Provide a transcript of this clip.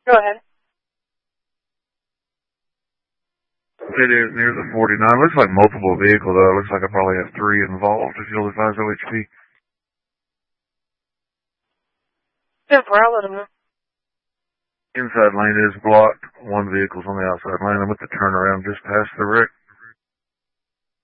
Go ahead. It is near the 49. Looks like multiple vehicle, though. It looks like I probably have 3 involved if you'll advise OHP. 10-4, I'll let them know. Inside lane is blocked. 1 vehicle's on the outside lane. I'm at the turnaround just past the wreck.